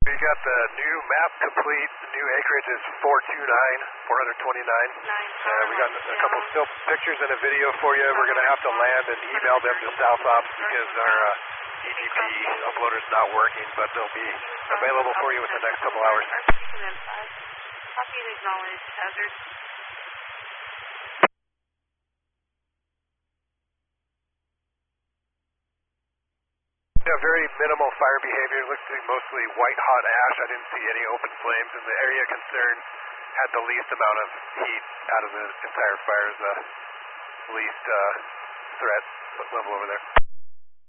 We got the new map complete. The new acreage is 429. We got a couple still pictures and a video for you. We're going to have to land and email them to South Ops because our EGP uploader is not working, but they'll be available for you within the next couple hours. Copy and acknowledge hazard. Yeah, very minimal fire behavior. Looks to be mostly white hot ash. I didn't see any open flames, and the area concerned had the least amount of heat out of the entire fire. The least threat level over there.